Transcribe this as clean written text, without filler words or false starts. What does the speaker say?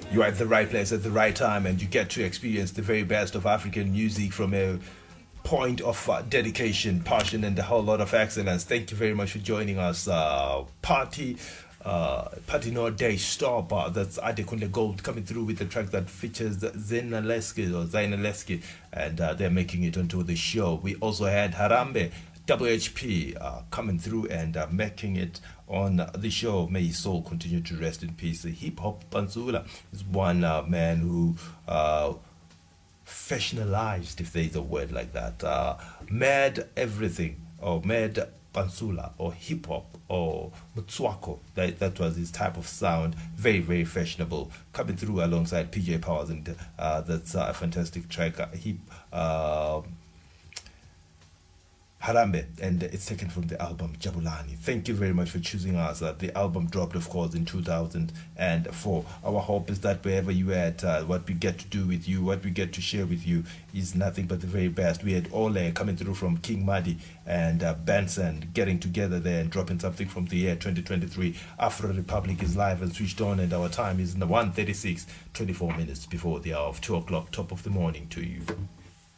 You are at the right place at the right time, and you get to experience the very best of African music from a point of dedication, passion, and a whole lot of excellence. Thank you very much for joining us. Party No Day Stop. That's Adekunle Gold coming through with the track that features Zainaleski, and they're making it onto the show. We also had Harambe WHP coming through and making it on the show. May his soul continue to rest in peace. Hip Hop Pantsula is one man who fashionalized, if there is a word like that, mad everything, or mad Pansula, or hip hop, or Mutswako. That was his type of sound. Very, very fashionable. Coming through alongside PJ Powers, and that's a fantastic track. Harambe, and it's taken from the album Jabulani. Thank you very much for choosing us. The album dropped, of course, in 2004. Our hope is that wherever you are at, what we get to do with you, what we get to share with you is nothing but the very best. We had Ole coming through from King Madi and Benson getting together there and dropping something from the year 2023. Afro Republic is live and switched on, and our time is 1:36, 24 minutes before the hour of 2 o'clock, top of the morning to you.